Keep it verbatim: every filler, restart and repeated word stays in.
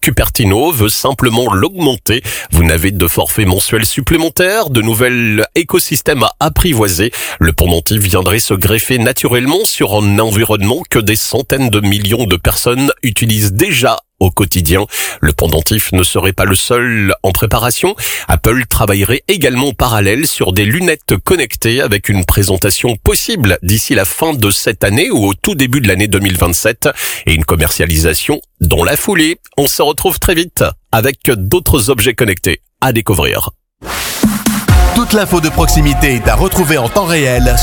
Cupertino veut simplement l'augmenter. Vous n'avez de forfait mensuel supplémentaire, de nouveaux écosystèmes à apprivoiser. Le pendentif viendrait se greffer naturellement sur un environnement que des centaines de millions de personnes utilisent déjà au quotidien. Le pendentif ne serait pas le seul en préparation. Apple travaillerait également en parallèle sur des lunettes connectées avec une présentation possible d'ici la fin de cette année ou au tout début de l'année deux mille vingt-sept et une commercialisation dans la foulée. On se retrouve très vite avec d'autres objets connectés à découvrir. Toute l'info de proximité est à retrouver en temps réel